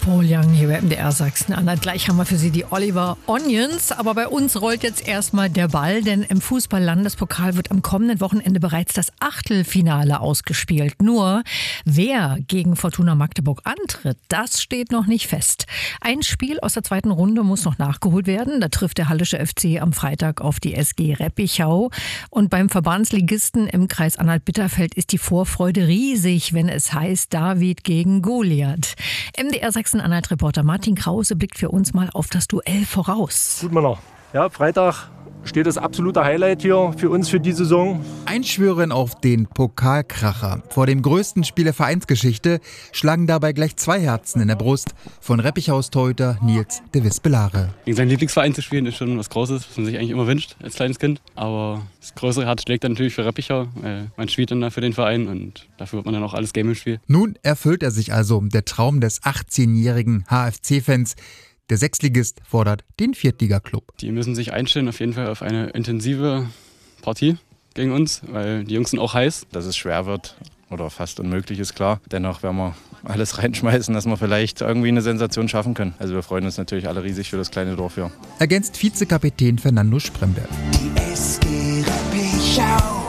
Paul Young hier bei MDR Sachsen-Anhalt. Gleich haben wir für Sie die Oliver Onions. Aber bei uns rollt jetzt erstmal der Ball, denn im Fußball-Landespokal wird am kommenden Wochenende bereits das Achtelfinale ausgespielt. Nur, wer gegen Fortuna Magdeburg antritt, das steht noch nicht fest. Ein Spiel aus der zweiten Runde muss noch nachgeholt werden. Da trifft der Hallische FC am Freitag auf die SG Reppichau. Und beim Verbandsligisten im Kreis Anhalt-Bitterfeld ist die Vorfreude riesig, wenn es heißt David gegen Goliath. MDR Sachsen-Anhalt-Reporter Martin Krause blickt für uns mal auf das Duell voraus. Tut man noch. Ja, Freitag steht das absolute Highlight hier für uns für die Saison. Einschwören auf den Pokalkracher. Vor dem größten Spiel der Vereinsgeschichte schlagen dabei gleich zwei Herzen in der Brust von Reppichaus-Torhüter Nils de Wispelare. Gegen seinen Lieblingsverein zu spielen ist schon was Großes, was man sich eigentlich immer wünscht als kleines Kind. Aber das größere Herz schlägt dann natürlich für Reppichau. Man spielt dann da für den Verein und dafür wird man dann auch alles geben im Spiel. Nun erfüllt er sich also der Traum des 18-jährigen HFC-Fans. Der Sechstligist fordert den Viertliga-Club. Die müssen sich einstellen auf jeden Fall auf eine intensive Partie gegen uns, weil die Jungs sind auch heiß. Dass es schwer wird oder fast unmöglich ist klar. Dennoch werden wir alles reinschmeißen, dass wir vielleicht irgendwie eine Sensation schaffen können. Also wir freuen uns natürlich alle riesig für das kleine Dorf hier. Ergänzt Vizekapitän Fernando Spremberg. Die SG Reppichau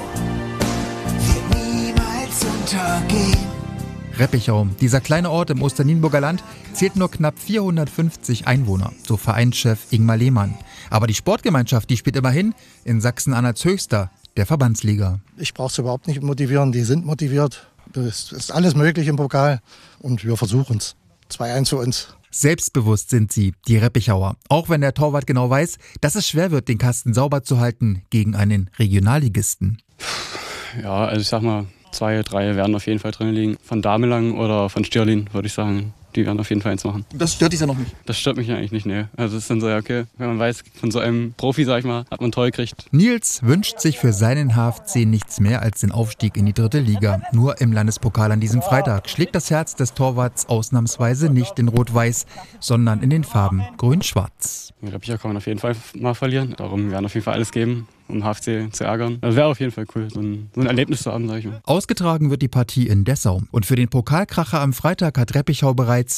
wird niemals untergehen. Reppichau, dieser kleine Ort im Osternienburger Land, zählt nur knapp 450 Einwohner, so Vereinschef Ingmar Lehmann. Aber die Sportgemeinschaft, die spielt immerhin in Sachsen-Anhalts höchster, der Verbandsliga. Ich brauche es überhaupt nicht motivieren, die sind motiviert. Es ist alles möglich im Pokal und wir versuchen es. 2-1 für uns. Selbstbewusst sind sie, die Reppichauer. Auch wenn der Torwart genau weiß, dass es schwer wird, den Kasten sauber zu halten gegen einen Regionalligisten. Ja, also ich sag mal, 2, 3 werden auf jeden Fall drin liegen. Von Damelang oder von Stirlin, würde ich sagen. Die werden auf jeden Fall eins machen. Das stört dich ja noch nicht? Das stört mich ja eigentlich nicht, ne. Also es ist dann so, ja, okay, wenn man weiß, von so einem Profi, sag ich mal, hat man ein Tor gekriegt. Nils wünscht sich für seinen HFC nichts mehr als den Aufstieg in die 3. Liga. Nur im Landespokal an diesem Freitag schlägt das Herz des Torwarts ausnahmsweise nicht in Rot-Weiß, sondern in den Farben Grün-Schwarz. Ich glaube, hier kann man auf jeden Fall mal verlieren. Darum werden wir auf jeden Fall alles geben, um HFC zu ärgern. Das wäre auf jeden Fall cool, so ein Erlebnis zu haben, sag ich mal. Ausgetragen wird die Partie in Dessau. Und für den Pokalkracher am Freitag hat Reppichau bereits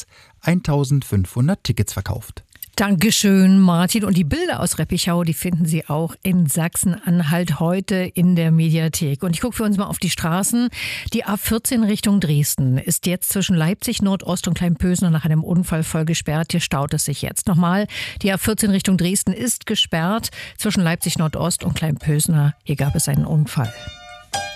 1500 Tickets verkauft. Dankeschön, Martin. Und die Bilder aus Reppichau, die finden Sie auch in Sachsen-Anhalt heute in der Mediathek. Und ich gucke für uns mal auf die Straßen. Die A14 Richtung Dresden ist jetzt zwischen Leipzig Nordost und Kleinpösner nach einem Unfall voll gesperrt. Hier staut es sich jetzt nochmal. Die A14 Richtung Dresden ist gesperrt zwischen Leipzig Nordost und Kleinpösner. Hier gab es einen Unfall.